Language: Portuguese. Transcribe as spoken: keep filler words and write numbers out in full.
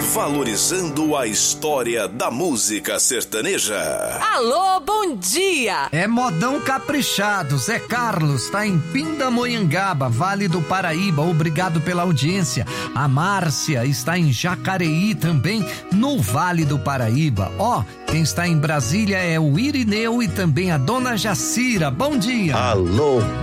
valorizando a história da música sertaneja. Alô, bom dia! É modão caprichado. Zé Carlos tá em Pindamonhangaba, Vale do Paraíba. Obrigado pela audiência. A Márcia está em Jacareí também, no Vale do Paraíba. Ó, quem está em Brasília é o Irineu e também a Dona Jacira. Bom dia! Alô,